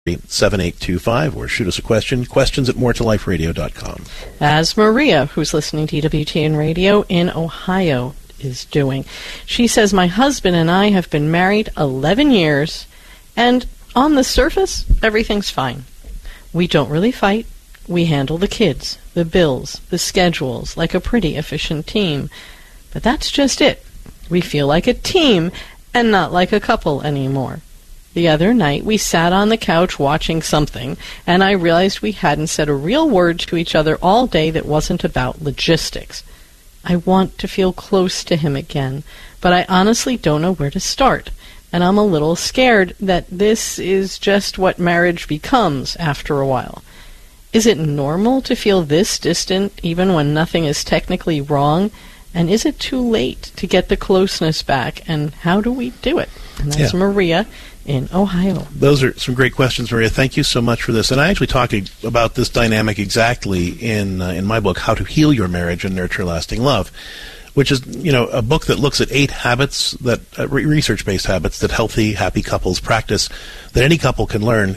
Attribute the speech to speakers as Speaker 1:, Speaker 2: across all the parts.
Speaker 1: 7825, or shoot us a question, questions@moretoliferadio.com.
Speaker 2: As Maria, who's listening to EWTN Radio in Ohio, is doing. She says, my husband and I have been married 11 years, and on the surface, everything's fine. We don't really fight. We handle the kids, the bills, the schedules like a pretty efficient team. But that's just it. We feel like a team and not like a couple anymore. The other night, we sat on the couch watching something, and I realized we hadn't said a real word to each other all day that wasn't about logistics. I want to feel close to him again, but I honestly don't know where to start, and I'm a little scared that this is just what marriage becomes after a while. Is it normal to feel this distant even when nothing is technically wrong? And is it too late to get the closeness back? And how do we do it? And that's Maria in Ohio.
Speaker 1: Those are some great questions, Maria. Thank you so much for this. And I actually talked about this dynamic exactly in my book, How to Heal Your Marriage and Nurture Lasting Love, which is, a book that looks at 8 habits, that research-based habits that healthy, happy couples practice that any couple can learn.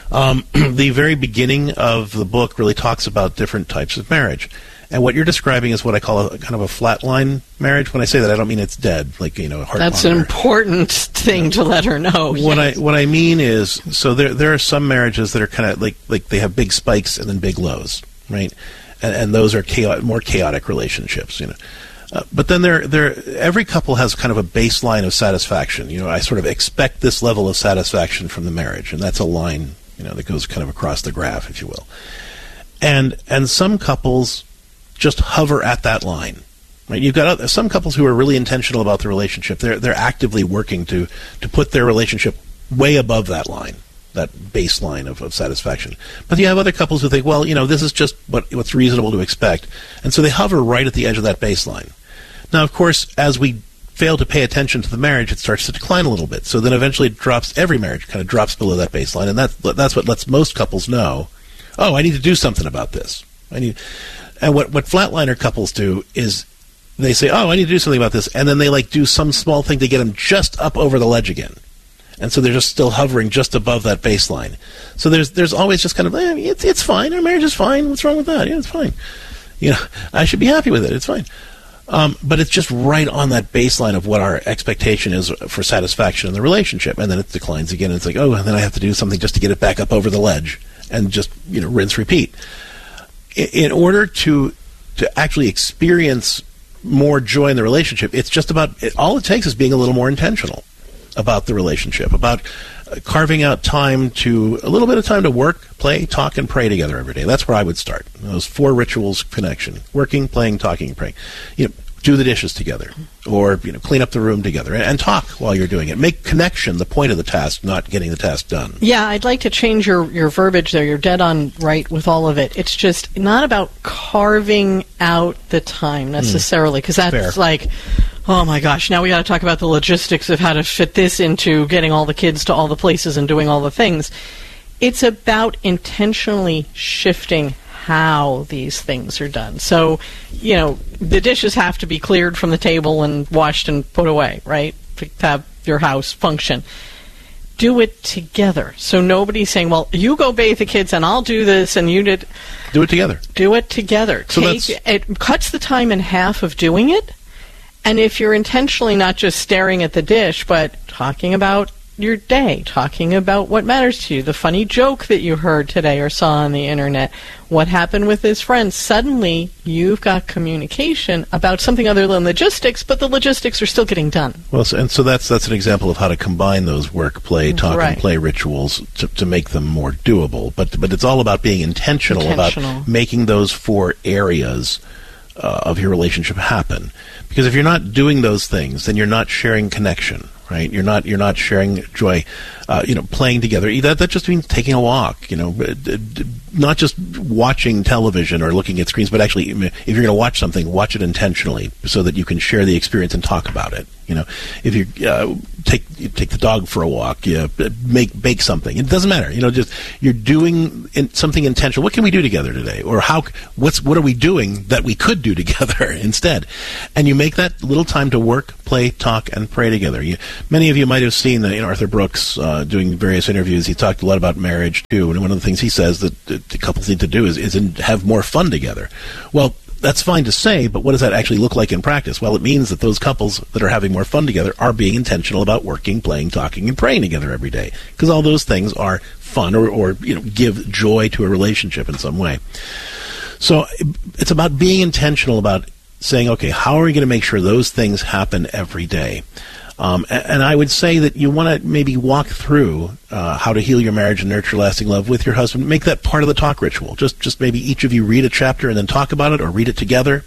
Speaker 1: The very beginning of the book really talks about different types of marriage. And what you're describing is what I call a kind of a flatline marriage. When I say that, I don't mean it's dead, like, a heart
Speaker 2: That's
Speaker 1: monitor.
Speaker 2: an important thing to let her know.
Speaker 1: What I mean is, so there are some marriages that are kind of like they have big spikes and then big lows, right? And those are more chaotic relationships, But then every couple has kind of a baseline of satisfaction. I sort of expect this level of satisfaction from the marriage, and that's a line, that goes kind of across the graph, if you will. And some couples just hover at that line, right? You've got some couples who are really intentional about the relationship. They're actively working to put their relationship way above that line, that baseline of satisfaction. But you have other couples who think, well, this is just what's reasonable to expect, and so they hover right at the edge of that baseline. Now, of course, as we fail to pay attention to the marriage, it starts to decline a little bit. So then eventually it drops. Every marriage kind of drops below that baseline, and that's what lets most couples know, oh, I need to do something about this. And what flatliner couples do is they say, oh, I need to do something about this, and then they do some small thing to get them just up over the ledge again. And so they're just still hovering just above that baseline. So there's always just kind of, it's fine, our marriage is fine, what's wrong with that? Yeah, it's fine. I should be happy with it, it's fine. But it's just right on that baseline of what our expectation is for satisfaction in the relationship, and then it declines again, and it's like, oh, and then I have to do something just to get it back up over the ledge, and just, rinse, repeat. In order to actually experience more joy in the relationship, it's just about, all it takes is being a little more intentional about the relationship, about carving out a little bit of time to work, play, talk, and pray together every day. That's where I would start. Those 4 rituals connection: working, playing, talking, and praying. Do the dishes together, or clean up the room together, and talk while you're doing it. Make connection the point of the task, not getting the task done.
Speaker 2: Yeah, I'd like to change your verbiage there. You're dead on right with all of it. It's just not about carving out the time necessarily, because that's fair. Like, oh my gosh, now we got to talk about the logistics of how to fit this into getting all the kids to all the places and doing all the things. It's about intentionally shifting how these things are done. So, the dishes have to be cleared from the table and washed and put away, right? To have your house function. Do it together. So nobody's saying, well, you go bathe the kids and I'll do this and you did.
Speaker 1: Do it together.
Speaker 2: Do it together.
Speaker 1: So
Speaker 2: it cuts the time in half of doing it. And if you're intentionally not just staring at the dish, but talking about your day, talking about what matters to you, the funny joke that you heard today or saw on the internet, what happened with this friend, suddenly you've got communication about something other than logistics, but the logistics are still getting done.
Speaker 1: Well, and so that's an example of how to combine those work, play, talk, and play rituals to make them more doable. But it's all about being intentional about making those 4 areas of your relationship happen. Because if you're not doing those things, then you're not sharing connection. Right, you're not sharing joy, playing together. That just means taking a walk, not just watching television or looking at screens, but actually, if you're going to watch something, watch it intentionally so that you can share the experience and talk about it. If you take the dog for a walk, bake something. It doesn't matter. Just you're doing something intentional. What can we do together today? Or what are we doing that we could do together instead? And you make that little time to work, play, talk, and pray together. Many of you might have seen Arthur Brooks doing various interviews. He talked a lot about marriage too, and one of the things he says that the couples need to do is have more fun together. Well, that's fine to say, but what does that actually look like in practice? Well, it means that those couples that are having more fun together are being intentional about working, playing, talking, and praying together every day, because all those things are fun or give joy to a relationship in some way. So it's about being intentional about saying, okay, how are we going to make sure those things happen every day? And I would say that you want to maybe walk through how to heal your marriage and nurture lasting love with your husband. Make that part of the talk ritual. Just maybe each of you read a chapter and then talk about it, or read it together.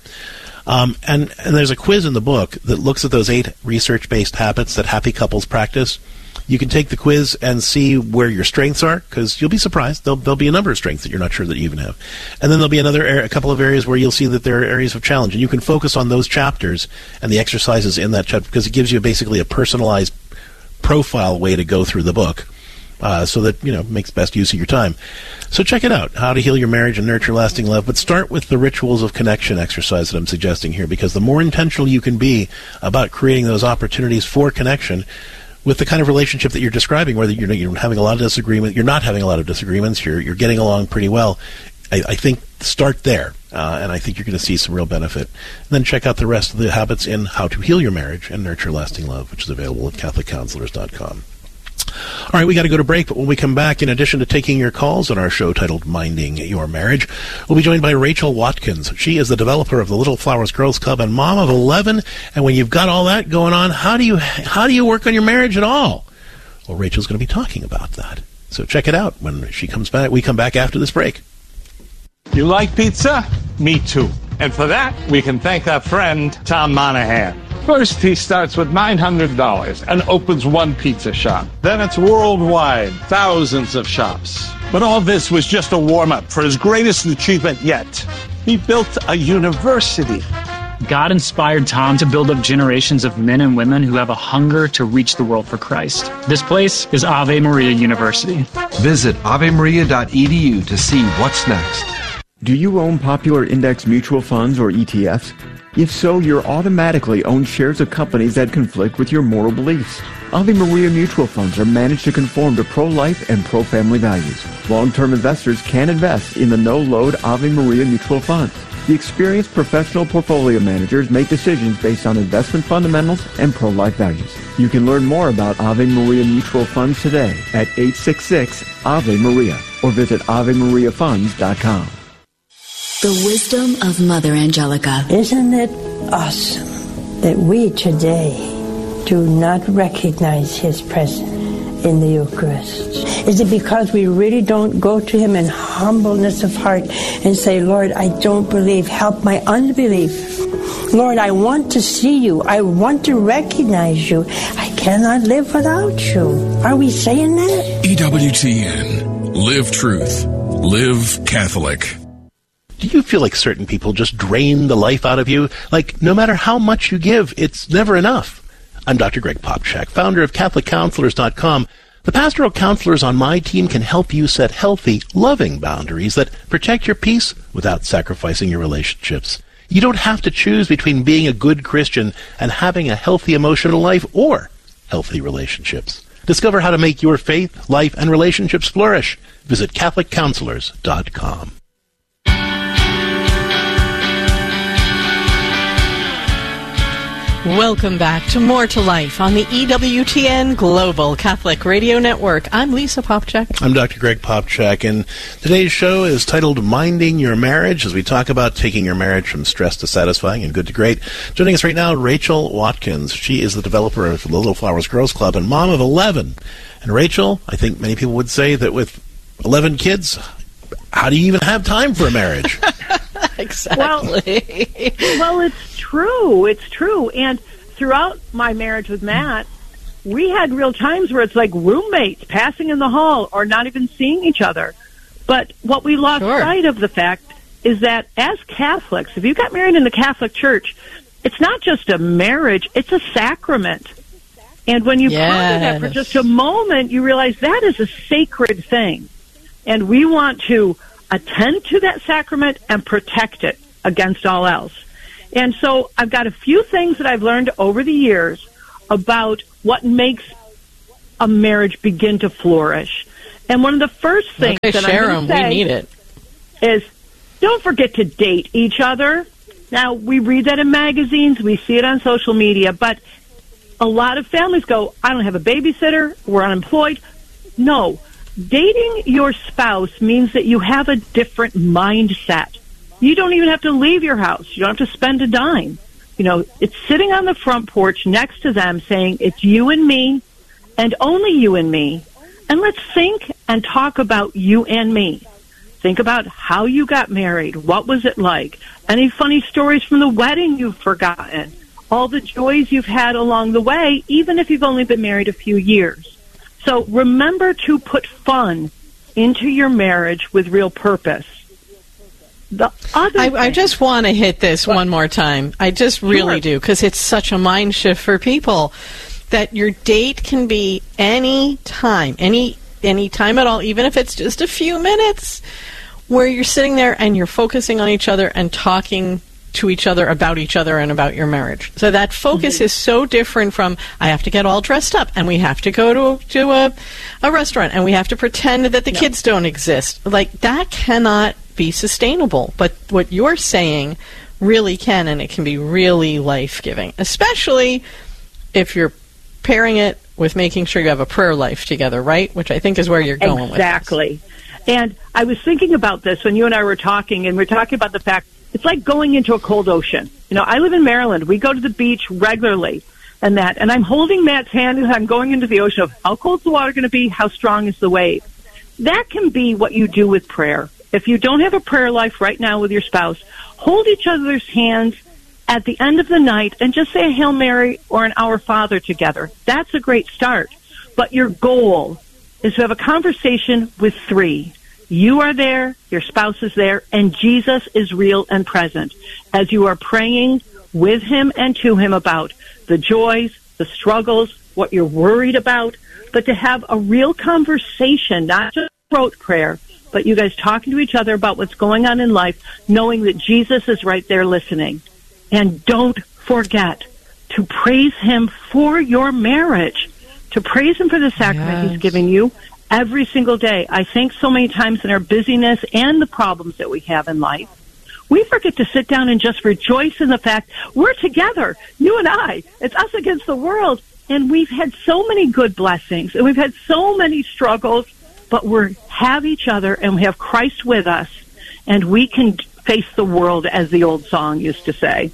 Speaker 1: And there's a quiz in the book that looks at those 8 research-based habits that happy couples practice. You can take the quiz and see where your strengths are, because you'll be surprised. There'll be a number of strengths that you're not sure that you even have. And then there'll be a couple of areas where you'll see that there are areas of challenge. And you can focus on those chapters and the exercises in that chapter, because it gives you basically a personalized profile way to go through the book, so that, makes best use of your time. So check it out, How to Heal Your Marriage and Nurture Lasting Love. But start with the Rituals of Connection exercise that I'm suggesting here, because the more intentional you can be about creating those opportunities for connection, with the kind of relationship that you're describing, where you're having a lot of disagreement, you're not having a lot of disagreements, you're getting along pretty well, I think start there, and I think you're going to see some real benefit. And then check out the rest of the habits in How to Heal Your Marriage and Nurture Lasting Love, which is available at CatholicCounselors.com. All right, we got to go to break, but when we come back, in addition to taking your calls on our show titled Minding Your Marriage, we'll be joined by Rachel Watkins. She is the developer of the Little Flowers Girls Club and mom of 11. And when you've got all that going on, how do you work on your marriage at all? Well, Rachel's going to be talking about that. So check it out when she comes back. We come back after this break.
Speaker 3: You like pizza? Me too. And for that, we can thank our friend, Tom Monahan. First, he starts with $900 and opens one pizza shop. Then it's worldwide, thousands of shops. But all this was just a warm-up for his greatest achievement yet. He built a university.
Speaker 4: God inspired Tom to build up generations of men and women who have a hunger to reach the world for Christ. This place is Ave Maria University.
Speaker 5: Visit avemaria.edu to see what's next.
Speaker 6: Do you own popular index mutual funds or ETFs? If so, you're automatically own shares of companies that conflict with your moral beliefs. Ave Maria mutual funds are managed to conform to pro-life and pro-family values. Long-term investors can invest in the no-load Ave Maria mutual funds. The experienced professional portfolio managers make decisions based on investment fundamentals and pro-life values. You can learn more about Ave Maria mutual funds today at 866-AVE-MARIA or visit AveMariaFunds.com.
Speaker 7: The wisdom of Mother Angelica.
Speaker 8: Isn't it awesome that we today do not recognize His presence in the Eucharist? Is it because we really don't go to Him in humbleness of heart and say, Lord, I don't believe, help my unbelief. Lord, I want to see You. I want to recognize You. I cannot live without You. Are we saying that?
Speaker 9: EWTN. Live truth. Live Catholic.
Speaker 1: Do you feel like certain people just drain the life out of you? Like, no matter how much you give, it's never enough. I'm Dr. Greg Popchak, founder of CatholicCounselors.com. The pastoral counselors on my team can help you set healthy, loving boundaries that protect your peace without sacrificing your relationships. You don't have to choose between being a good Christian and having a healthy emotional life or healthy relationships. Discover how to make your faith, life, and relationships flourish. Visit CatholicCounselors.com.
Speaker 2: Welcome back to More to Life on the EWTN Global Catholic Radio Network. I'm Lisa Popchak.
Speaker 1: I'm Dr. Greg Popchak, and today's show is titled Minding Your Marriage, as we talk about taking your marriage from stress to satisfying and good to great. Joining us right now, Rachel Watkins. She is the developer of the Little Flowers Girls Club and mom of 11. And Rachel, I think many people would say that with 11 kids, how do you even have time for a marriage?
Speaker 2: Exactly.
Speaker 10: Well, it's true. It's true. And throughout my marriage with Matt, we had real times where it's like roommates passing in the hall or not even seeing each other. But what we lost sight of the fact is that as Catholics, if you got married in the Catholic Church, it's not just a marriage, it's a sacrament. And when you ponder that for just a moment, you realize that is a sacred thing. And we want to attend to that sacrament and protect it against all else. And so I've got a few things that I've learned over the years about what makes a marriage begin to flourish. And one of the first things that I'm going to say
Speaker 2: we need it.
Speaker 10: Is don't forget to date each other. Now, we read that in magazines, we see it on social media, but a lot of families go, I don't have a babysitter, we're unemployed. No, dating your spouse means that you have a different mindset. You don't even have to leave your house. You don't have to spend a dime. You know, it's sitting on the front porch next to them saying, it's you and me, and only you and me, and let's think and talk about you and me. Think about how you got married. What was it like? Any funny stories from the wedding you've forgotten? All the joys you've had along the way, even if you've only been married a few years. So remember to put fun into your marriage with real purpose. The other
Speaker 2: I just want to hit this one more time. I just really do, because it's such a mind shift for people that your date can be any time at all, even if it's just a few minutes, where you're sitting there and you're focusing on each other and talking to each other and about your marriage. So that focus is so different from, I have to get all dressed up and we have to go to a restaurant and we have to pretend that the kids don't exist. Like, that cannot be sustainable. But what you're saying really can, and it can be really life-giving, especially if you're pairing it with making sure you have a prayer life together, right? Which I think is where you're going with this.
Speaker 10: Exactly. And I was thinking about this when you and I were talking, and we're talking about the fact it's like going into a cold ocean. You know, I live in Maryland. We go to the beach regularly and I'm holding Matt's hand and I'm going into the ocean of how cold's the water going to be, how strong is the wave. That can be what you do with prayer. If you don't have a prayer life right now with your spouse, hold each other's hands at the end of the night and just say a Hail Mary or an Our Father together. That's a great start. But your goal is to have a conversation with three. You are there, your spouse is there, and Jesus is real and present as you are praying with him and to him about the joys, the struggles, what you're worried about, but to have a real conversation, not just throat prayer, but you guys talking to each other about what's going on in life, knowing that Jesus is right there listening. And don't forget to praise him for your marriage, to praise him for the sacrament he's given you every single day. I think so many times in our busyness and the problems that we have in life, we forget to sit down and just rejoice in the fact we're together, you and I. It's us against the world. And we've had so many good blessings, and we've had so many struggles, but we have each other, and we have Christ with us, and we can face the world, as the old song used to say.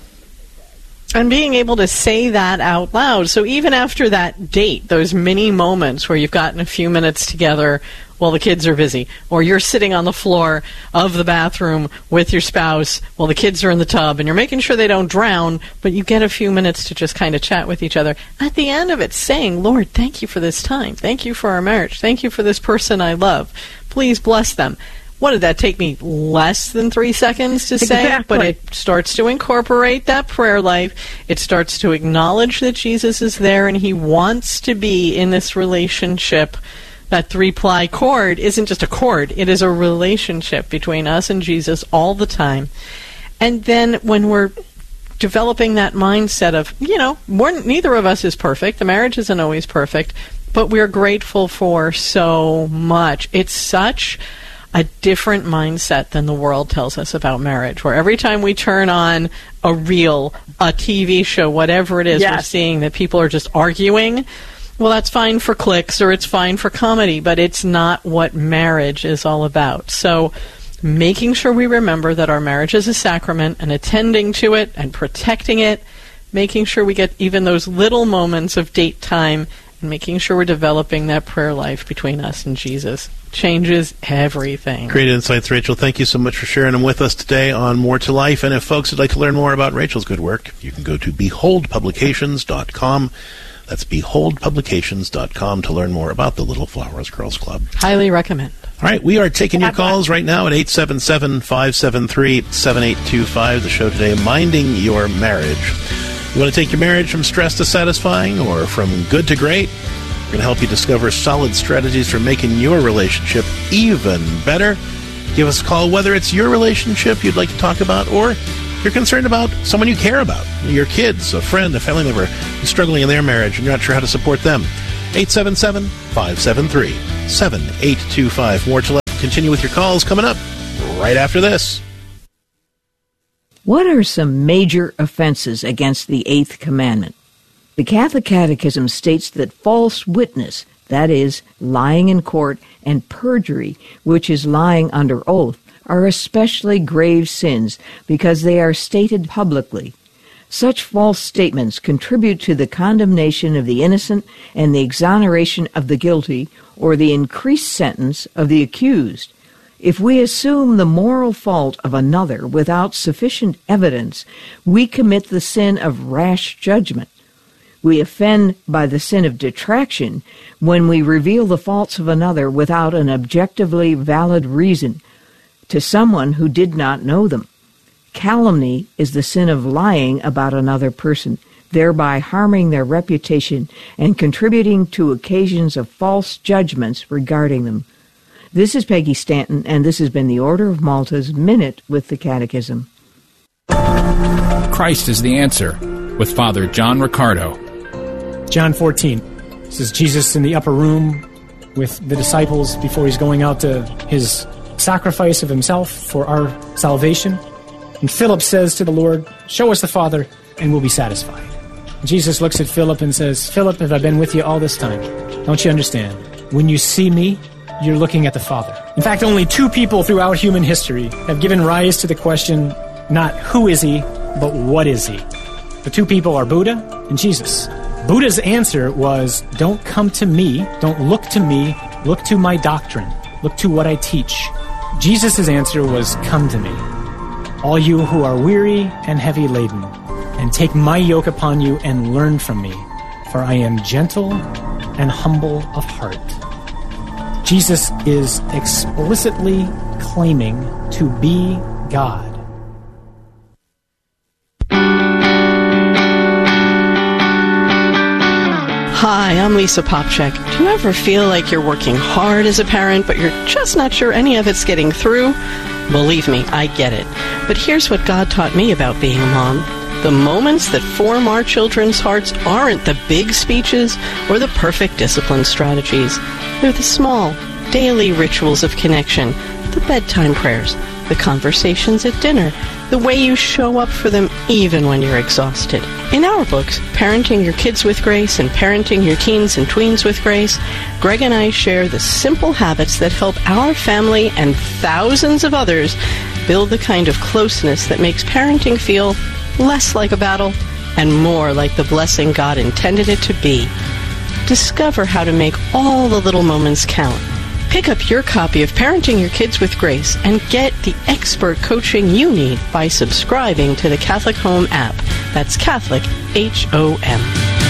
Speaker 2: And being able to say that out loud. So even after that date, those mini moments where you've gotten a few minutes together while the kids are busy, or you're sitting on the floor of the bathroom with your spouse while the kids are in the tub, and you're making sure they don't drown, but you get a few minutes to just kind of chat with each other. At the end of it, saying, Lord, thank you for this time. Thank you for our marriage. Thank you for this person I love. Please bless them. What did that take me? Less than 3 seconds to say?
Speaker 10: Exactly.
Speaker 2: But it starts to incorporate that prayer life. It starts to acknowledge that Jesus is there and he wants to be in this relationship. That 3-ply cord isn't just a cord. It is a relationship between us and Jesus all the time. And then when we're developing that mindset of, neither of us is perfect. The marriage isn't always perfect, but we're grateful for so much. It's such a different mindset than the world tells us about marriage, where every time we turn on a reel, a TV show, whatever it is, we're seeing that people are just arguing. Well, that's fine for clicks or it's fine for comedy, but it's not what marriage is all about. So making sure we remember that our marriage is a sacrament and attending to it and protecting it, making sure we get even those little moments of date time, and making sure we're developing that prayer life between us and Jesus changes everything.
Speaker 1: Great insights, Rachel. Thank you so much for sharing them with us today on More to Life. And if folks would like to learn more about Rachel's good work, you can go to beholdpublications.com. That's beholdpublications.com to learn more about the Little Flowers Girls Club.
Speaker 2: Highly recommend.
Speaker 1: All right, we are taking your calls right now at 877-573-7825. The show today, Minding Your Marriage. You want to take your marriage from stress to satisfying or from good to great? We're going to help you discover solid strategies for making your relationship even better. Give us a call whether it's your relationship you'd like to talk about or you're concerned about someone you care about, your kids, a friend, a family member who's struggling in their marriage and you're not sure how to support them. 877-573-7825. More to continue with your calls coming up right after this.
Speaker 11: What are some major offenses against the Eighth Commandment? The Catholic Catechism states that false witness, that is, lying in court, and perjury, which is lying under oath, are especially grave sins because they are stated publicly. Such false statements contribute to the condemnation of the innocent and the exoneration of the guilty, or the increased sentence of the accused. If we assume the moral fault of another without sufficient evidence, we commit the sin of rash judgment. We offend by the sin of detraction when we reveal the faults of another without an objectively valid reason to someone who did not know them. Calumny is the sin of lying about another person, thereby harming their reputation and contributing to occasions of false judgments regarding them. This is Peggy Stanton, and this has been the Order of Malta's Minute with the Catechism.
Speaker 9: Christ is the answer, with Father John Riccardo.
Speaker 12: John 14. This is Jesus in the upper room with the disciples before he's going out to his sacrifice of himself for our salvation. And Philip says to the Lord, "Show us the Father, and we'll be satisfied." And Jesus looks at Philip and says, "Philip, have I been with you all this time? Don't you understand? When you see me, you're looking at the Father." In fact, only two people throughout human history have given rise to the question, not who is he, but what is he? The two people are Buddha and Jesus. Buddha's answer was, don't come to me, don't look to me, look to my doctrine, look to what I teach. Jesus' answer was, come to me, all you who are weary and heavy laden, and take my yoke upon you and learn from me, for I am gentle and humble of heart. Jesus is explicitly claiming to be God.
Speaker 2: Hi, I'm Lisa Popchak. Do you ever feel like you're working hard as a parent, but you're just not sure any of it's getting through? Believe me, I get it. But here's what God taught me about being a mom. The moments that form our children's hearts aren't the big speeches or the perfect discipline strategies. They're the small, daily rituals of connection, the bedtime prayers, the conversations at dinner, the way you show up for them even when you're exhausted. In our books, Parenting Your Kids with Grace and Parenting Your Teens and Tweens with Grace, Greg and I share the simple habits that help our family and thousands of others build the kind of closeness that makes parenting feel less like a battle and more like the blessing God intended it to be. Discover how to make all the little moments count. Pick up your copy of Parenting Your Kids with Grace and get the expert coaching you need by subscribing to the Catholic Home app. That's Catholic, H-O-M.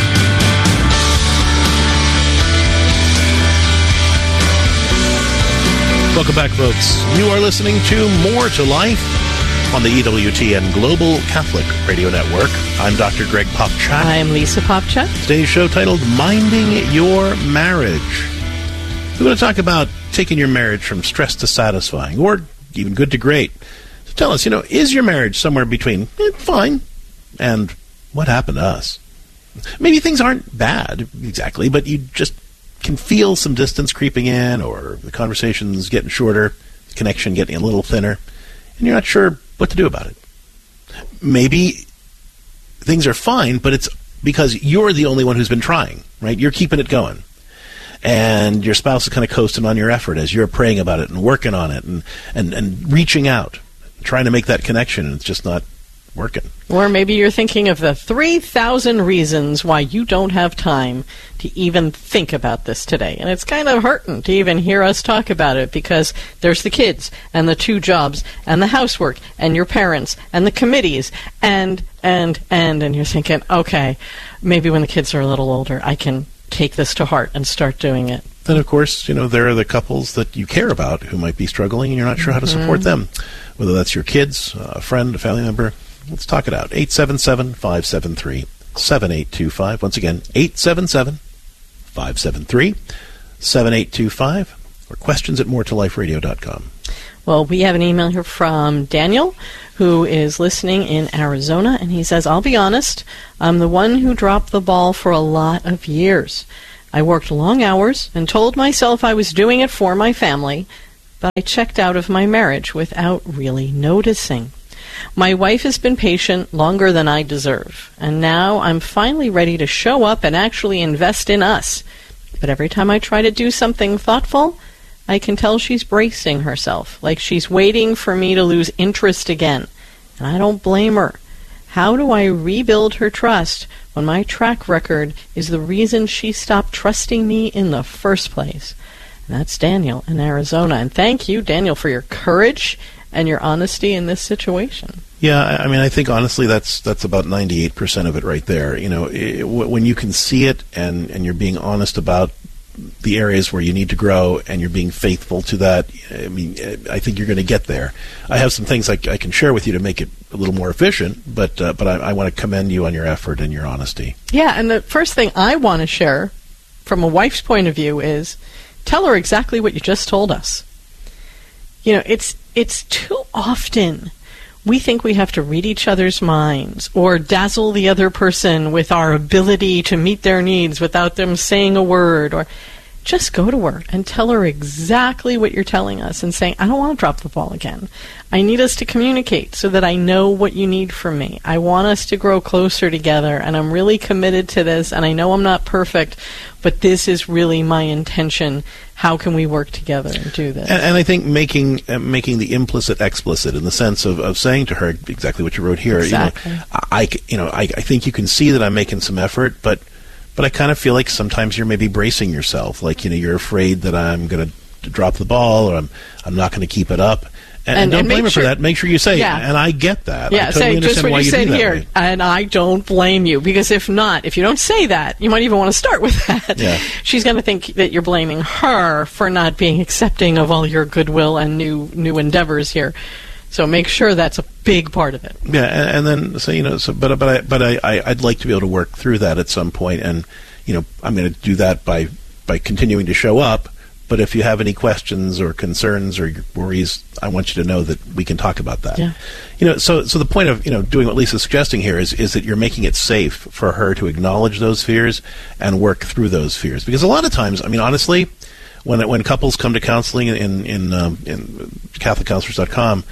Speaker 1: Welcome back, folks. You are listening to More to Life on the EWTN Global Catholic Radio Network. I'm Dr. Greg Popchak.
Speaker 2: I'm Lisa Popchak.
Speaker 1: Today's show titled Minding Your Marriage. We're going to talk about taking your marriage from stress to satisfying, or even good to great. So tell us, is your marriage somewhere between fine and what happened to us? Maybe things aren't bad exactly, but you just can feel some distance creeping in, or the conversation's getting shorter, the connection getting a little thinner, and you're not sure what to do about it. Maybe things are fine, but it's because you're the only one who's been trying, right? You're keeping it going. And your spouse is kind of coasting on your effort as you're praying about it and working on it and reaching out, trying to make that connection, and it's just not working.
Speaker 2: Or maybe you're thinking of the 3,000 reasons why you don't have time to even think about this today. And it's kind of hurting to even hear us talk about it because there's the kids and the 2 jobs and the housework and your parents and the committees and you're thinking, okay, maybe when the kids are a little older, I can take this to heart and start doing it.
Speaker 1: then of course, there are the couples that you care about who might be struggling and you're not sure how to support them. Whether that's your kids, a friend, a family member, let's talk it out. 877-573-7825. Once again, 877-573-7825. Or questions@moretoliferadio.com.
Speaker 2: Well, we have an email here from Daniel, who is listening in Arizona, and he says, I'll be honest, I'm the one who dropped the ball for a lot of years. I worked long hours and told myself I was doing it for my family, but I checked out of my marriage without really noticing. My wife has been patient longer than I deserve, and now I'm finally ready to show up and actually invest in us. But every time I try to do something thoughtful, I can tell she's bracing herself, like she's waiting for me to lose interest again. And I don't blame her. How do I rebuild her trust when my track record is the reason she stopped trusting me in the first place? And that's Daniel in Arizona. And thank you, Daniel, for your courage and your honesty in this situation.
Speaker 1: Yeah, I think honestly that's about 98% of it right there. When you can see it and you're being honest about the areas where you need to grow and you're being faithful to that, I think you're going to get there. I have some things I can share with you to make it a little more efficient, but I want to commend you on your effort and your honesty.
Speaker 2: Yeah, and the first thing I want to share from a wife's point of view is tell her exactly what you just told us. It's too often we think we have to read each other's minds or dazzle the other person with our ability to meet their needs without them saying a word, or just go to her and tell her exactly what you're telling us and saying, I don't want to drop the ball again. I need us to communicate so that I know what you need from me. I want us to grow closer together, and I'm really committed to this, and I know I'm not perfect, but this is really my intention. How can we work together and do this?
Speaker 1: And I think making the implicit explicit in the sense of saying to her exactly what you wrote here.
Speaker 2: Exactly.
Speaker 1: I think you can see that I'm making some effort, but I kind of feel like sometimes you're maybe bracing yourself, like you're afraid that I'm going to drop the ball or I'm not going to keep it up. And don't blame her for that. Make sure you say, and I get that.
Speaker 2: Yeah,
Speaker 1: I totally
Speaker 2: say just what you said here,
Speaker 1: way.
Speaker 2: and I don't blame you. Because if not, if you don't say that, you might even want to start with that.
Speaker 1: Yeah.
Speaker 2: She's going to think that you're blaming her for not being accepting of all your goodwill and new endeavors here. So make sure that's a big part of it.
Speaker 1: Yeah, and then I'd like to be able to work through that at some point, and I'm going to do that by continuing to show up. But if you have any questions or concerns or worries, I want you to know that we can talk about that.
Speaker 2: Yeah.
Speaker 1: So the point of doing what Lisa's suggesting here is that you're making it safe for her to acknowledge those fears and work through those fears. Because a lot of times, honestly, when couples come to counseling in CatholicCounselors.com,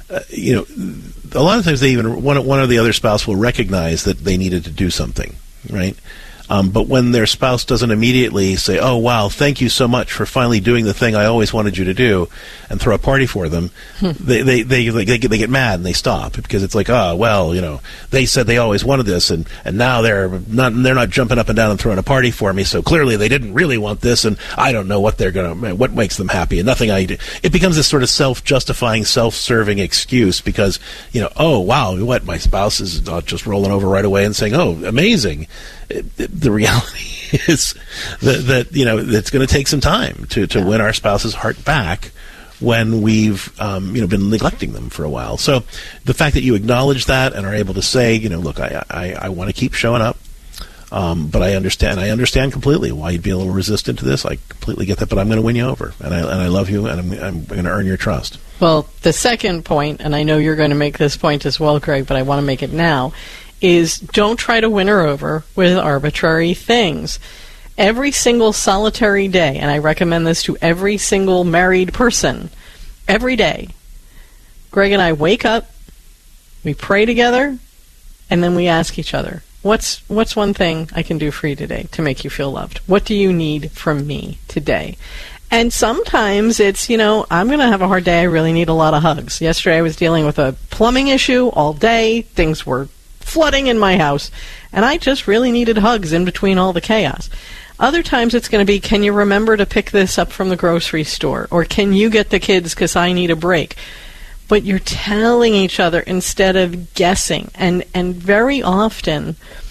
Speaker 1: a lot of times they even one or the other spouse will recognize that they needed to do something, right? But when their spouse doesn't immediately say, oh, wow, thank you so much for finally doing the thing I always wanted you to do, and throw a party for them, they get mad and they stop, because it's like, oh, well, they said they always wanted this, and now they're not jumping up and down and throwing a party for me, so clearly they didn't really want this, and I don't know what what makes them happy, and nothing I do. It becomes this sort of self-justifying, self-serving excuse because, oh, wow, what, my spouse is just rolling over right away and saying, oh, amazing. The reality is that it's going to take some time to win our spouse's heart back when we've been neglecting them for a while. So the fact that you acknowledge that and are able to say, look, I want to keep showing up, but I understand completely why you'd be a little resistant to this. I completely get that, but I'm going to win you over, and I love you, and I'm going to earn your trust.
Speaker 2: Well, the second point, and I know you're going to make this point as well, Greg, but I want to make it now, is don't try to win her over with arbitrary things. Every single solitary day, and I recommend this to every single married person, every day, Greg and I wake up, we pray together, and then we ask each other, what's one thing I can do for you today to make you feel loved? What do you need from me today? And sometimes it's, I'm going to have a hard day. I really need a lot of hugs. Yesterday I was dealing with a plumbing issue all day. Things were flooding in my house, and I just really needed hugs in between all the chaos. Other times it's going to be, can you remember to pick this up from the grocery store? Or can you get the kids because I need a break? But you're telling each other instead of guessing. And very often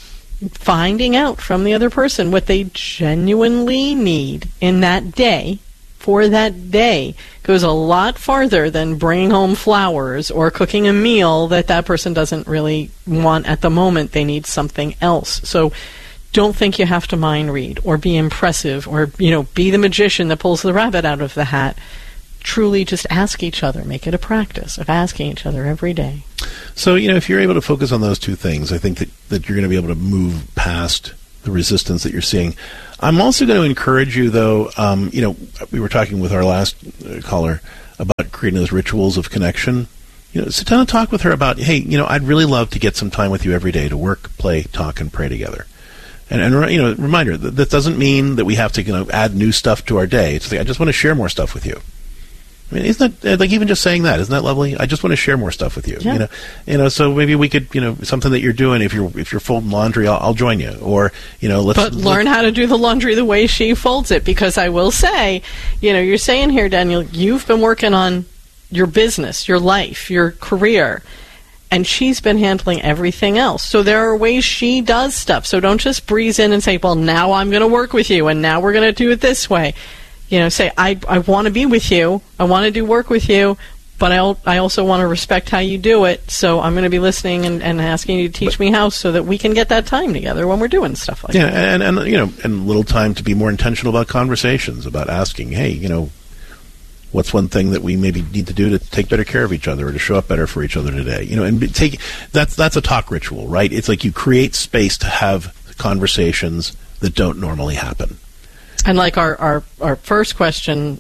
Speaker 2: finding out from the other person what they genuinely need in that day, for that day, goes a lot farther than bringing home flowers or cooking a meal that person doesn't really want at the moment. They need something else. So don't think you have to mind read or be impressive or, be the magician that pulls the rabbit out of the hat. Truly just ask each other. Make it a practice of asking each other every day.
Speaker 1: So, if you're able to focus on those two things, I think that you're going to be able to move past the resistance that you're seeing. I'm also going to encourage you, though, we were talking with our last caller about creating those rituals of connection. Sit down and talk with her about, hey, I'd really love to get some time with you every day to work, play, talk, and pray together. And reminder, that doesn't mean that we have to, add new stuff to our day. It's like, I just want to share more stuff with you. I mean, isn't that, like, even just saying that, isn't that lovely? I just want to share more stuff with you.
Speaker 2: Yeah.
Speaker 1: So maybe we could, something that you're doing, if you're folding laundry, I'll join you. Or,
Speaker 2: But learn how to do the laundry the way she folds it, because I will say, you're saying here, Daniel, you've been working on your business, your life, your career, and she's been handling everything else. So there are ways she does stuff. So don't just breeze in and say, well, now I'm going to work with you, and now we're going to do it this way. Say, I want to be with you, I want to do work with you, but I also want to respect how you do it, so I'm going to be listening and asking you to teach me how, so that we can get that time together when we're doing stuff like that.
Speaker 1: Yeah, and little time to be more intentional about conversations, about asking, hey, what's one thing that we maybe need to do to take better care of each other or to show up better for each other today? That's a talk ritual, right? It's like you create space to have conversations that don't normally happen.
Speaker 2: And like our first questioners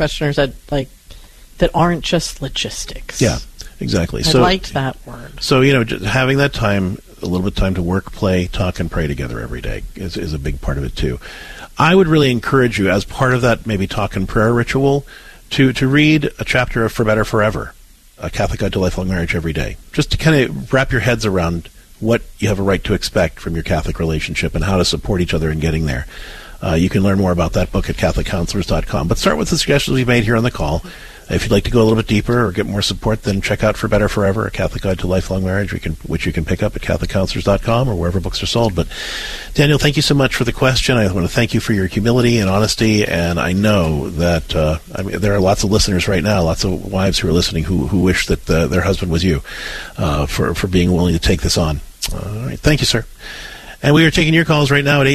Speaker 2: that aren't just logistics.
Speaker 1: Yeah, exactly.
Speaker 2: I liked that word.
Speaker 1: So, just having that time, a little bit of time to work, play, talk, and pray together every day is a big part of it too. I would really encourage you, as part of that maybe talk and prayer ritual, to read a chapter of For Better Forever, A Catholic Guide to Lifelong Marriage every day. Just to kind of wrap your heads around what you have a right to expect from your Catholic relationship and how to support each other in getting there. You can learn more about that book at CatholicCounselors.com. But start with the suggestions we've made here on the call. If you'd like to go a little bit deeper or get more support, then check out For Better Forever, A Catholic Guide to Lifelong Marriage, which you can pick up at CatholicCounselors.com or wherever books are sold. But, Daniel, thank you so much for the question. I want to thank you for your humility and honesty. And I know that there are lots of listeners right now, lots of wives who are listening who wish that their husband was you for being willing to take this on. All right. Thank you, sir. And we are taking your calls right now at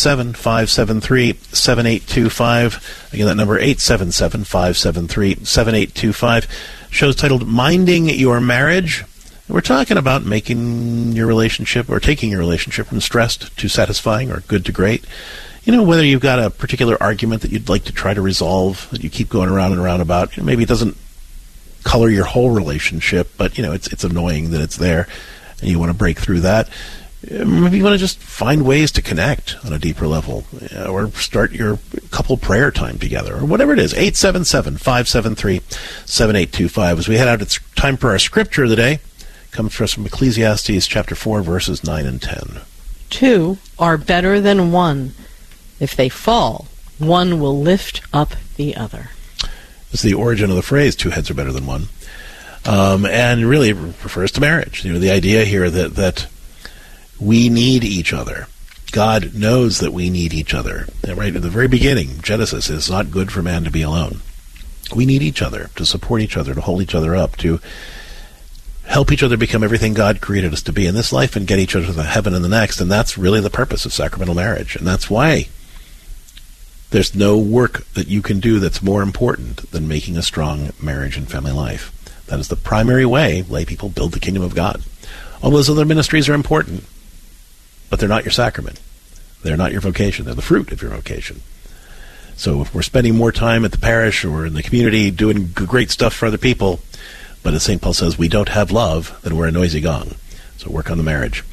Speaker 1: 877-573-7825. Again, that number, 877-573-7825. Show's titled Minding Your Marriage. We're talking about making your relationship or taking your relationship from stressed to satisfying or good to great. Whether you've got a particular argument that you'd like to try to resolve that you keep going around and around about. Maybe it doesn't color your whole relationship, but, it's annoying that it's there and you want to break through that. Maybe you want to just find ways to connect on a deeper level or start your couple prayer time together or whatever it is. 877-573-7825. As we head out, it's time for our scripture of the day. Comes to us from Ecclesiastes chapter 4, verses 9 and 10.
Speaker 2: 2 are better than 1. If they fall, one will lift up the other.
Speaker 1: It's the origin of the phrase, 2 heads are better than 1. And really it refers to marriage. The idea here that we need each other. God knows that we need each other. And right at the very beginning, Genesis, it's not good for man to be alone. We need each other to support each other, to hold each other up, to help each other become everything God created us to be in this life and get each other to the heaven and the next. And that's really the purpose of sacramental marriage. And that's why there's no work that you can do that's more important than making a strong marriage and family life. That is the primary way lay people build the kingdom of God. All those other ministries are important, but they're not your sacrament. They're not your vocation. They're the fruit of your vocation. So if we're spending more time at the parish or in the community doing great stuff for other people, but as St. Paul says, we don't have love, then we're a noisy gong. So work on the marriage.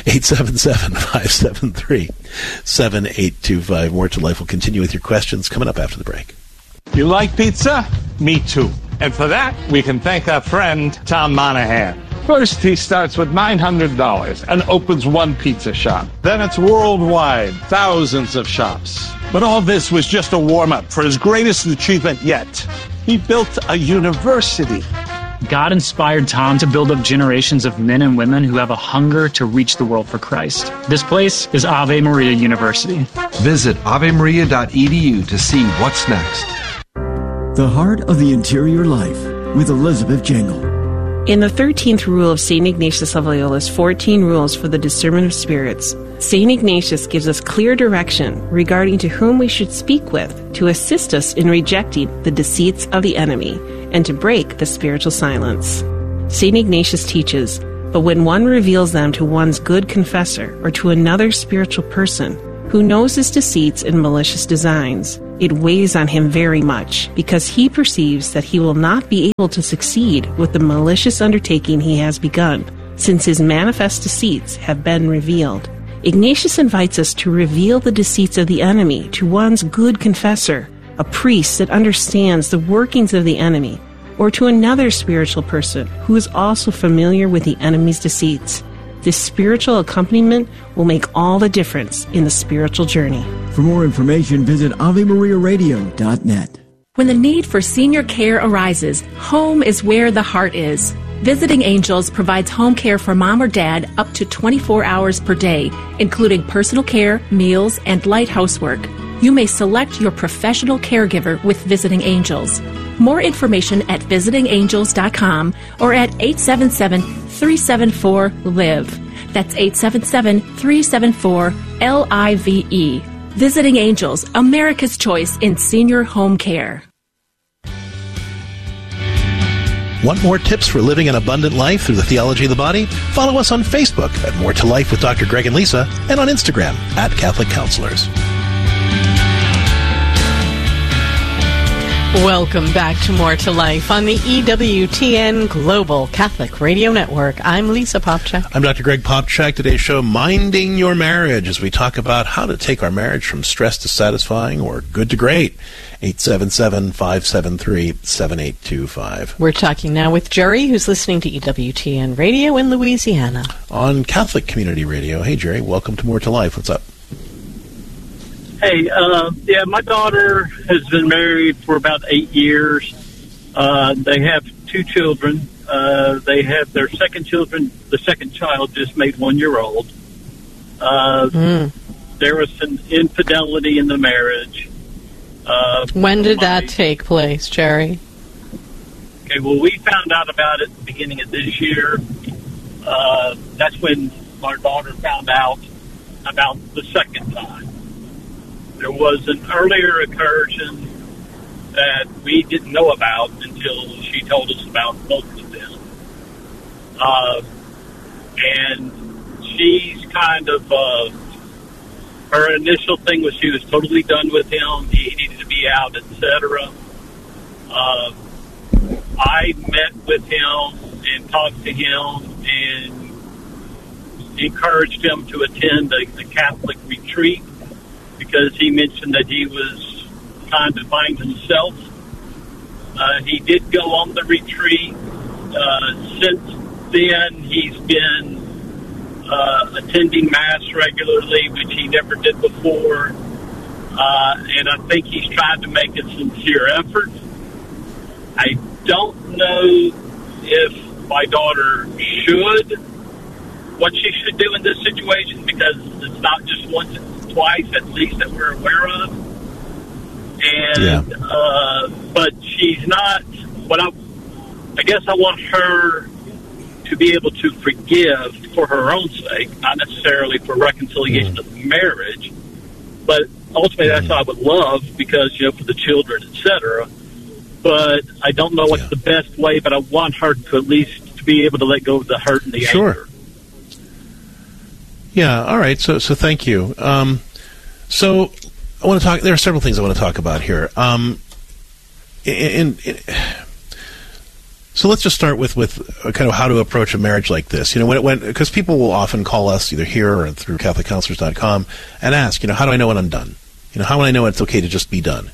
Speaker 1: 877-573-7825. More to Life will continue with your questions coming up after the break.
Speaker 3: You like pizza? Me too. And for that, we can thank our friend, Tom Monahan. First, he starts with $900 and opens one pizza shop. Then it's worldwide, thousands of shops. But all this was just a warm-up for his greatest achievement yet. He built a university.
Speaker 4: God inspired Tom to build up generations of men and women who have a hunger to reach the world for Christ. This place is Ave Maria University.
Speaker 5: Visit avemaria.edu to see what's next.
Speaker 6: The Heart of the Interior Life with Elizabeth Jingle.
Speaker 13: In the 13th rule of St. Ignatius of Loyola's 14 Rules for the Discernment of Spirits, St. Ignatius gives us clear direction regarding to whom we should speak with to assist us in rejecting the deceits of the enemy and to break the spiritual silence. St. Ignatius teaches, but when one reveals them to one's good confessor or to another spiritual person who knows his deceits and malicious designs, it weighs on him very much, because he perceives that he will not be able to succeed with the malicious undertaking he has begun, since his manifest deceits have been revealed. Ignatius invites us to reveal the deceits of the enemy to one's good confessor, a priest that understands the workings of the enemy, or to another spiritual person who is also familiar with the enemy's deceits. This spiritual accompaniment will make all the difference in the spiritual journey.
Speaker 6: For more information, visit AveMariaRadio.net.
Speaker 14: When the need for senior care arises, home is where the heart is. Visiting Angels provides home care for mom or dad up to 24 hours per day, including personal care, meals, and light housework. You may select your professional caregiver with Visiting Angels. More information at visitingangels.com or at 877-374-LIVE. That's 877-374-LIVE. Visiting Angels, America's choice in senior home care.
Speaker 1: Want more tips for living an abundant life through the theology of the body? Follow us on Facebook at More to Life with Dr. Greg and Lisa, and on Instagram at Catholic Counselors.
Speaker 2: Welcome back to More to Life on the EWTN Global Catholic Radio Network. I'm Lisa Popchak.
Speaker 1: I'm Dr. Greg Popchak. Today's show, Minding Your Marriage, as we talk about how to take our marriage from stress to satisfying or good to great. 877-573-7825.
Speaker 2: We're talking now with Jerry, who's listening to EWTN Radio in Louisiana.
Speaker 1: On Catholic Community Radio. Hey, Jerry, welcome to More to Life. What's up?
Speaker 15: Hey, my daughter has been married for about 8 years. They have 2 children. They have their second child just made 1 year old. There was some infidelity in the marriage.
Speaker 2: When did that take place, Jerry?
Speaker 15: Okay, well, we found out about it at the beginning of this year. That's when my daughter found out about the second time. There was an earlier incursion that we didn't know about until she told us about both of them. And she's kind of, her initial thing was she was totally done with him. He needed to be out, etc. I met with him and talked to him and encouraged him to attend the Catholic retreat, because he mentioned that he was trying to find himself. He did go on the retreat. Since then, he's been attending Mass regularly, which he never did before. And I think he's trying to make a sincere effort. I don't know if my daughter what she should do in this situation, because it's not just once, twice at least that we're aware of. And but she's not I guess I want her to be able to forgive for her own sake, not necessarily for reconciliation of the marriage, but ultimately that's what I would love, because for the children, etc. But I don't know what's the best way, but I want her to at least to be able to let go of the hurt and the anger.
Speaker 1: Yeah, all right. So thank you. So I want to talk. There are several things I want to talk about here. So let's just start with kind of how to approach a marriage like this. Because people will often call us either here or through CatholicCounselors.com and ask, how do I know when I'm done? How will I know it's okay to just be done?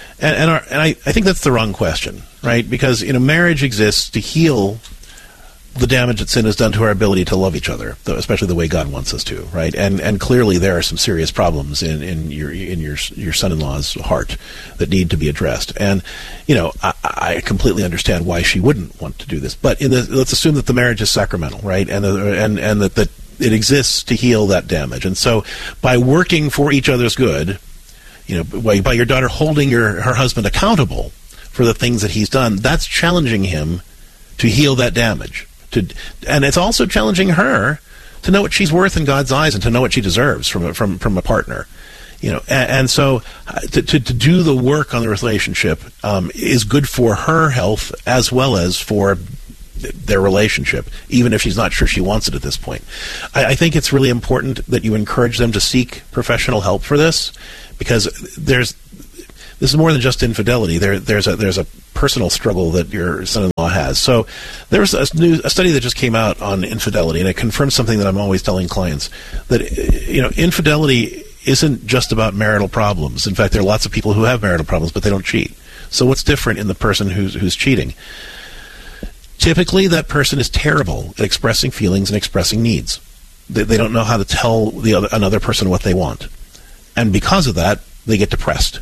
Speaker 1: And I think that's the wrong question, right? Because marriage exists to heal the damage that sin has done to our ability to love each other, especially the way God wants us to, right? And clearly there are some serious problems in your son-in-law's heart that need to be addressed. And I completely understand why she wouldn't want to do this. But let's assume that the marriage is sacramental, right? And that it exists to heal that damage. And so by working for each other's good, by your daughter holding her husband accountable for the things that he's done, that's challenging him to heal that damage. And it's also challenging her to know what she's worth in God's eyes and to know what she deserves from a partner. And so to do the work on the relationship is good for her health as well as for their relationship, even if she's not sure she wants it at this point. I think it's really important that you encourage them to seek professional help for this, because this is more than just infidelity. There's a personal struggle that your son-in-law has. So there was a study that just came out on infidelity, and it confirms something that I'm always telling clients, that infidelity isn't just about marital problems. In fact, there are lots of people who have marital problems, but they don't cheat. So what's different in the person who's cheating? Typically, that person is terrible at expressing feelings and expressing needs. They don't know how to tell another person what they want. And because of that, they get depressed.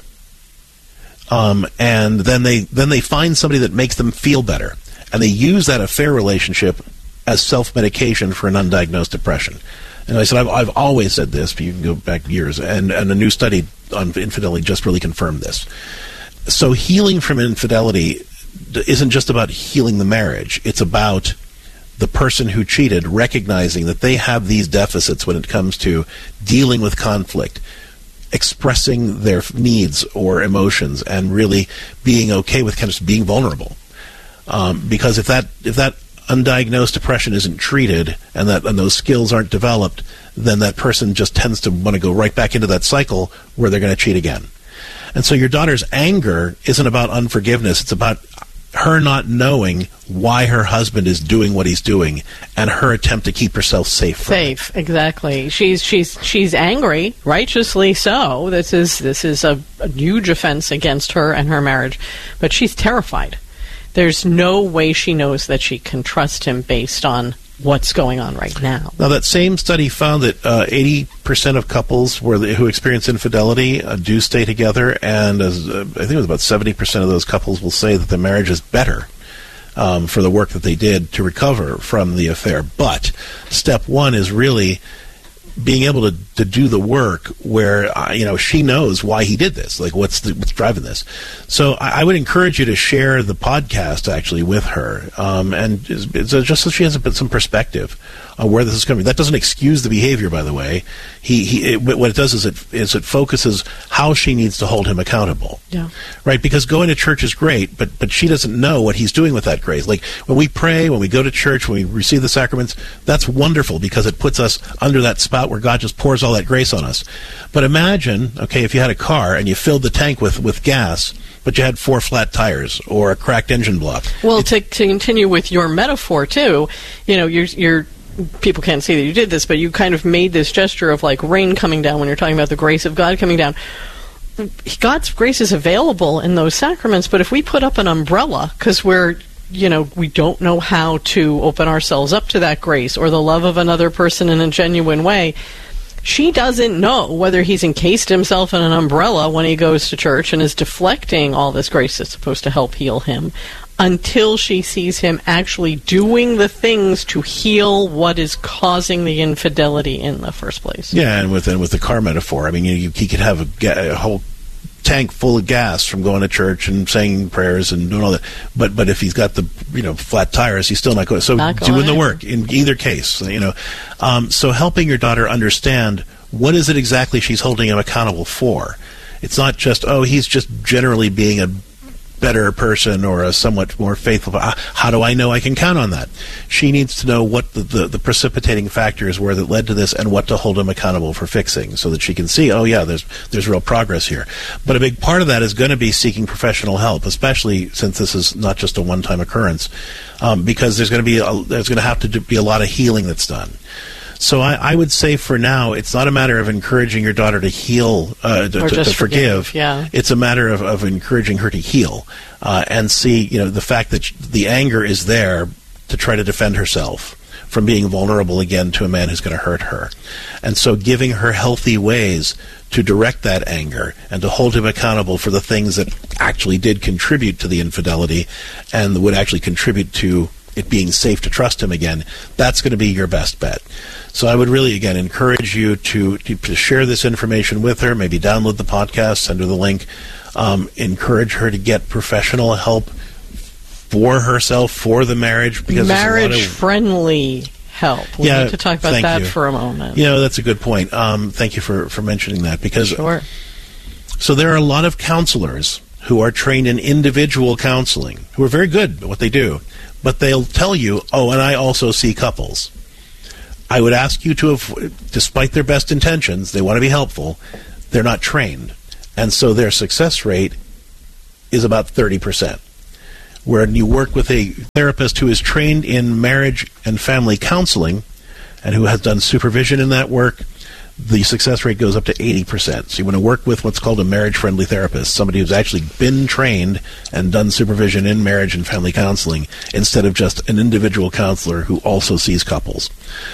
Speaker 1: And then they find somebody that makes them feel better, and they use that affair relationship as self-medication for an undiagnosed depression. And I said, I've always said this, but you can go back years, and a new study on infidelity just really confirmed this. So healing from infidelity isn't just about healing the marriage. It's about the person who cheated recognizing that they have these deficits when it comes to dealing with conflict, expressing their needs or emotions, and really being okay with kind of being vulnerable. Because if that undiagnosed depression isn't treated and those skills aren't developed, then that person just tends to want to go right back into that cycle where they're going to cheat again. And so your daughter's anger isn't about unforgiveness. It's about her not knowing why her husband is doing what he's doing, and her attempt to keep herself safe from it.
Speaker 2: Exactly. She's angry, righteously so. This is a huge offense against her and her marriage, but she's terrified. There's no way she knows that she can trust him based on what's going on right now.
Speaker 1: Now, that same study found that 80% of couples who experience infidelity do stay together, and I think it was about 70% of those couples will say that the marriage is better for the work that they did to recover from the affair. But step one is really being able to do the work where she knows why he did this, like what's driving this. So I would encourage you to share the podcast actually with her, and just so she has some perspective on where this is coming. That doesn't excuse the behavior, by the way. What it does is it focuses how she needs to hold him accountable.
Speaker 2: Yeah.
Speaker 1: Right? Because going to church is great, but she doesn't know what he's doing with that grace. Like when we pray, when we go to church, when we receive the sacraments, that's wonderful because it puts us under that spout where God just pours all that grace on us. But imagine, if you had a car and you filled the tank with gas, but you had 4 flat tires or a cracked engine block.
Speaker 2: Well, to continue with your metaphor too, you're people can't see that you did this, but you kind of made this gesture of like rain coming down when you're talking about the grace of God coming down. God's grace is available in those sacraments, but if we put up an umbrella because we don't know how to open ourselves up to that grace or the love of another person in a genuine way, she doesn't know whether he's encased himself in an umbrella when he goes to church and is deflecting all this grace that's supposed to help heal him, until she sees him actually doing the things to heal what is causing the infidelity in the first place.
Speaker 1: Yeah, and with the car metaphor, he could have a whole tank full of gas from going to church and saying prayers and doing all that. But if he's got the flat tires, he's still not going. So doing the work in either case, So helping your daughter understand what is it exactly she's holding him accountable for. It's not just he's just generally being a better person or a somewhat more faithful. How do I know I can count on that? She needs to know what the precipitating factors were that led to this and what to hold him accountable for fixing, so that she can see, there's real progress here. But a big part of that is going to be seeking professional help, especially since this is not just a one-time occurrence, because there's going to have to be a lot of healing that's done. So I would say for now, it's not a matter of encouraging your daughter to heal, to forgive.
Speaker 2: Yeah.
Speaker 1: It's a matter of encouraging her to heal and see, the fact that the anger is there to try to defend herself from being vulnerable again to a man who's going to hurt her. And so giving her healthy ways to direct that anger and to hold him accountable for the things that actually did contribute to the infidelity and would actually contribute to it being safe to trust him again, that's going to be your best bet. So I would really, again, encourage you to share this information with her, maybe download the podcast, send her the link, encourage her to get professional help for herself, for the marriage. Because
Speaker 2: marriage-friendly help. We need to talk about that for a moment.
Speaker 1: That's a good point. Thank you for mentioning that. Because
Speaker 2: sure.
Speaker 1: So there are a lot of counselors who are trained in individual counseling, who are very good at what they do, but they'll tell you, and I also see couples. I would ask you to, despite their best intentions, they want to be helpful, they're not trained. And so their success rate is about 30%. Where you work with a therapist who is trained in marriage and family counseling and who has done supervision in that work, the success rate goes up to 80%. So you want to work with what's called a marriage-friendly therapist, somebody who's actually been trained and done supervision in marriage and family counseling instead of just an individual counselor who also sees couples.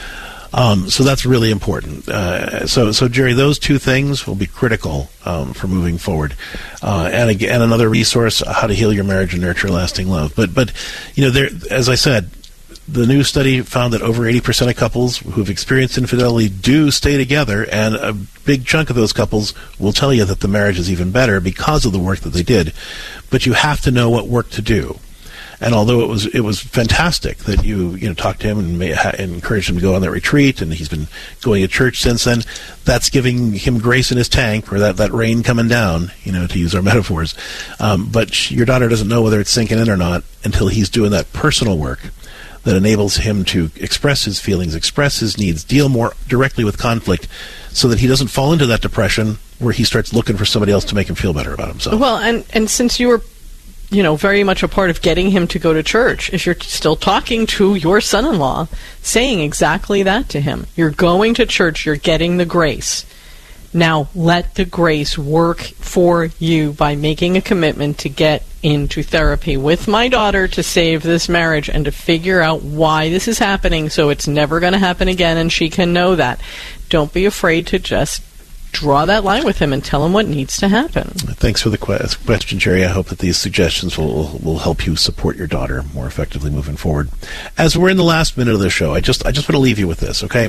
Speaker 1: So that's really important. So Jerry, those two things will be critical for moving forward. And again, another resource: How to Heal Your Marriage and Nurture Lasting Love. But there, as I said, the new study found that over 80% of couples who've experienced infidelity do stay together, and a big chunk of those couples will tell you that the marriage is even better because of the work that they did. But you have to know what work to do. And although it was fantastic that you talked to him and encouraged him to go on that retreat, and he's been going to church since then, that's giving him grace in his tank, or that rain coming down, to use our metaphors. But your daughter doesn't know whether it's sinking in or not until he's doing that personal work that enables him to express his feelings, express his needs, deal more directly with conflict, so that he doesn't fall into that depression where he starts looking for somebody else to make him feel better about himself.
Speaker 2: Well, and since you were very much a part of getting him to go to church, if you're still talking to your son-in-law, saying exactly that to him. You're going to church, you're getting the grace. Now, let the grace work for you by making a commitment to get into therapy with my daughter to save this marriage and to figure out why this is happening so it's never going to happen again and she can know that. Don't be afraid to just draw that line with him and tell him what needs to happen.
Speaker 1: Thanks for the question, Jerry. I hope that these suggestions will help you support your daughter more effectively moving forward. As we're in the last minute of the show, I just want to leave you with this, okay?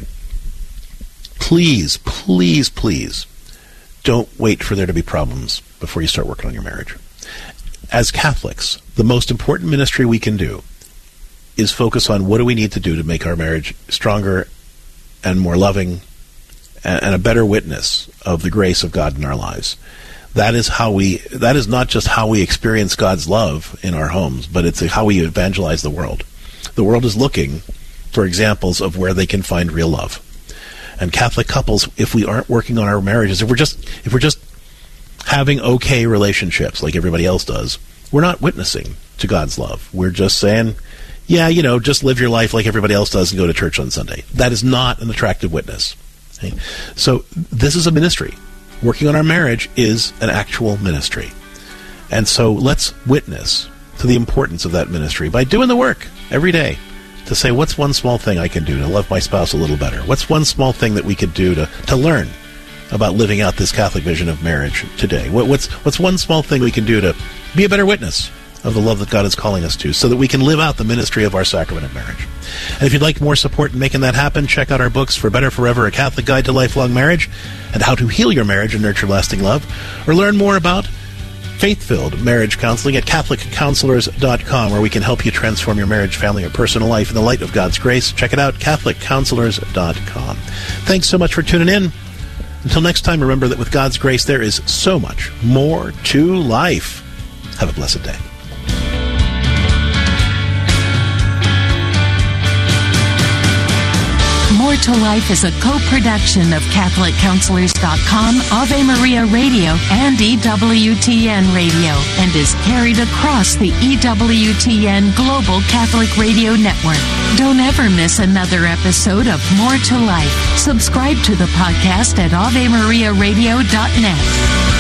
Speaker 1: Please, please, please don't wait for there to be problems before you start working on your marriage. As Catholics, the most important ministry we can do is focus on what do we need to do to make our marriage stronger and more loving and a better witness of the grace of God in our lives. That is not just how we experience God's love in our homes, but it's how we evangelize the world. The world is looking for examples of where they can find real love. And Catholic couples, if we aren't working on our marriages, if we're just having okay relationships like everybody else does, we're not witnessing to God's love. We're just saying, just live your life like everybody else does and go to church on Sunday. That is not an attractive witness. Okay? So this is a ministry. Working on our marriage is an actual ministry. And so let's witness to the importance of that ministry by doing the work every day to say, what's one small thing I can do to love my spouse a little better? What's one small thing that we could do to learn about living out this Catholic vision of marriage today? What's one small thing we can do to be a better witness of the love that God is calling us to, so that we can live out the ministry of our sacrament of marriage? And if you'd like more support in making that happen, check out our books, For Better Forever, A Catholic Guide to Lifelong Marriage, and How to Heal Your Marriage and Nurture Lasting Love, or learn more about faith-filled marriage counseling at CatholicCounselors.com, where we can help you transform your marriage, family, or personal life in the light of God's grace. Check it out, CatholicCounselors.com. Thanks so much for tuning in. Until next time, remember that with God's grace, there is so much more to life. Have a blessed day.
Speaker 16: More to Life is a co-production of CatholicCounselors.com, Ave Maria Radio, and EWTN Radio, and is carried across the EWTN Global Catholic Radio Network. Don't ever miss another episode of More to Life. Subscribe to the podcast at AveMariaRadio.net.